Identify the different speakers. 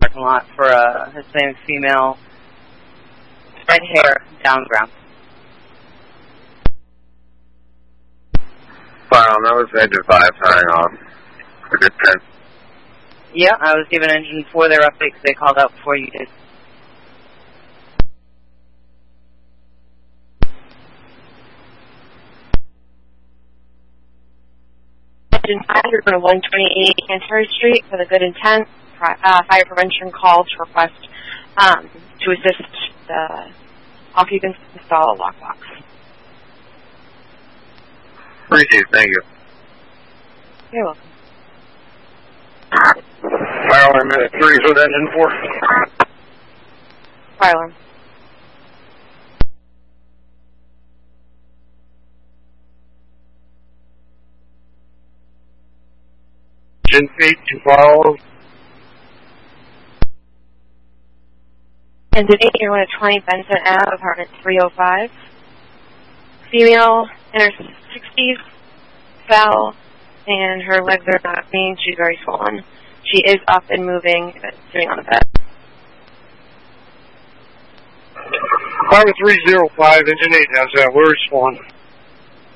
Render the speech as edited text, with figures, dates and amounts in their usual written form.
Speaker 1: parking lot for a Hispanic female, red hair, down ground.
Speaker 2: File, that was engine 5 signing off. For good 10.
Speaker 1: Yeah, I was given engine 4 their update because they called out before you did. Engine 5, you're going to 128 Canterbury Street for the good intent. Fire prevention call to request to assist the occupants install a lockbox.
Speaker 2: Appreciate it, thank you.
Speaker 1: You're welcome.
Speaker 2: Fire alarm minute 3 with engine 4.
Speaker 1: Fire alarm.
Speaker 2: Engine 8 to follow.
Speaker 1: Engine 8, you're going to 20 Benson Ave, apartment 305. Female, in her 60s, fell, and her legs are not moving. She's very swollen. She is up and moving, sitting on the bed.
Speaker 2: Apartment 305, engine 8 has that. Where is Swan?